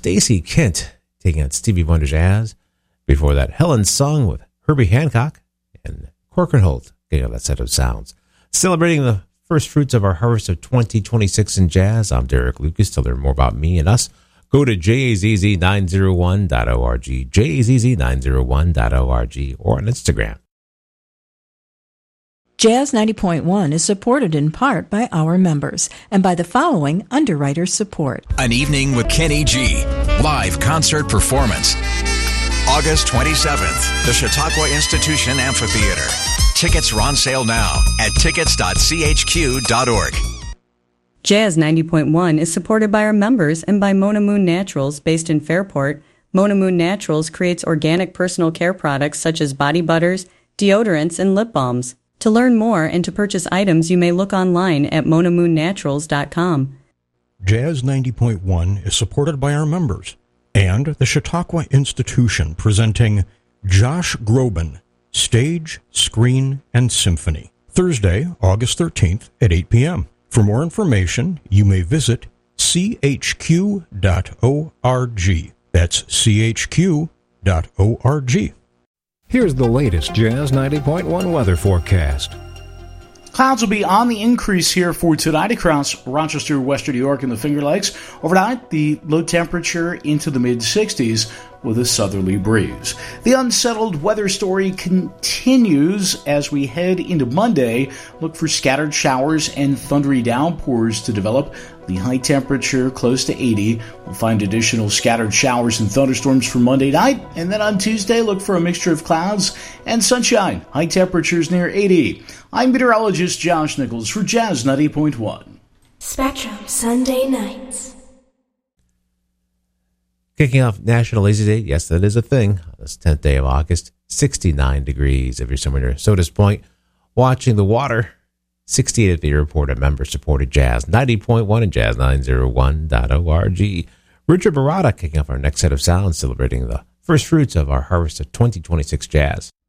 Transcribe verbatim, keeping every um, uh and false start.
Stacey Kent taking out Stevie Wonder Jazz. Before that, Helen Sung with Herbie Hancock and Corcoran Holt getting out that set of sounds. Celebrating the first fruits of our harvest of twenty twenty-six in jazz, I'm Derek Lucas. To learn more about me and us, go to J A Z Z nine oh one dot org, J A Z Z nine oh one dot org, or on Instagram. Jazz ninety point one is supported in part by our members and by the following underwriter support. An Evening with Kenny G. Live concert performance. August twenty-seventh, the Chautauqua Institution Amphitheater. Tickets are on sale now at tickets dot c h q dot org. Jazz ninety point one is supported by our members and by Mona Moon Naturals, based in Fairport. Mona Moon Naturals creates organic personal care products such as body butters, deodorants, and lip balms. To learn more and to purchase items, you may look online at mona moon naturals dot com. Jazz ninety point one is supported by our members and the Chautauqua Institution, presenting Josh Groban, Stage, Screen, and Symphony, Thursday, August thirteenth at eight p.m. For more information, you may visit c h q dot org. That's c h q dot org. Here's the latest Jazz ninety point one weather forecast. Clouds will be on the increase here for tonight across Rochester, Western New York, and the Finger Lakes. Overnight, the low temperature into the mid sixties with a southerly breeze. The unsettled weather story continues as we head into Monday. Look for scattered showers and thundery downpours to develop. The high temperature close to eighty. We'll find additional scattered showers and thunderstorms for Monday night. And then on Tuesday, look for a mixture of clouds and sunshine. High temperatures near eighty. I'm meteorologist Josh Nichols for Jazz ninety point one. Spectrum Sunday nights. Kicking off National Lazy Day, yes, that is a thing. On this tenth day of August, sixty-nine degrees if you're somewhere near Sodas Point. Watching the water, sixty-eight at the airport at member-supported Jazz ninety point one and Jazz nine oh one dot org. Richard Barada kicking off our next set of sounds, celebrating the first fruits of our harvest of twenty twenty-six jazz.